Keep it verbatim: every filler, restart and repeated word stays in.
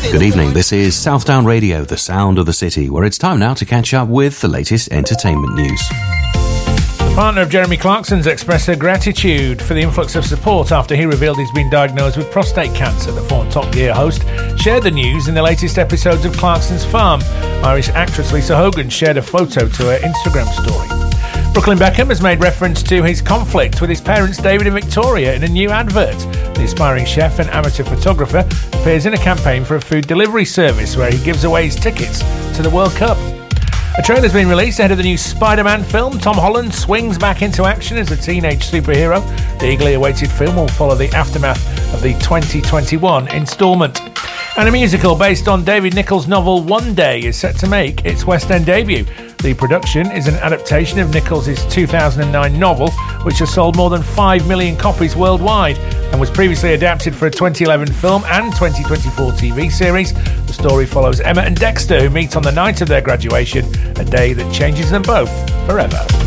Good evening, this is Southdown Radio, the sound of the city, where it's time now to catch up with the latest entertainment news. The partner of Jeremy Clarkson's expressed her gratitude for the influx of support after he revealed he's been diagnosed with prostate cancer. The former Top Gear host shared the news in the latest episodes of Clarkson's Farm. Irish actress Lisa Hogan shared a photo to her Instagram story. Brooklyn Beckham has made reference to his conflict with his parents David and Victoria in a new advert. The aspiring chef and amateur photographer appears in a campaign for a food delivery service where he gives away his tickets to the World Cup. A trailer's been released ahead of the new Spider-Man film. Tom Holland swings back into action as a teenage superhero. The eagerly awaited film will follow the aftermath of the twenty twenty-one instalment. And a musical based on David Nicholls' novel One Day is set to make its West End debut. The production is an adaptation of Nicholls' two thousand nine novel, which has sold more than five million copies worldwide and was previously adapted for a twenty eleven film and twenty twenty-four T V series. The story follows Emma and Dexter, who meet on the night of their graduation, a day that changes them both forever.